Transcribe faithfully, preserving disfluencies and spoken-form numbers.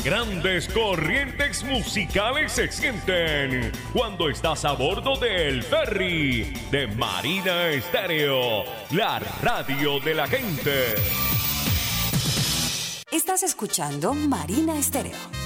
grandes corrientes musicales se sienten cuando estás a bordo del ferry de Marina Estéreo, la radio de la gente. Estás escuchando Marina Estéreo.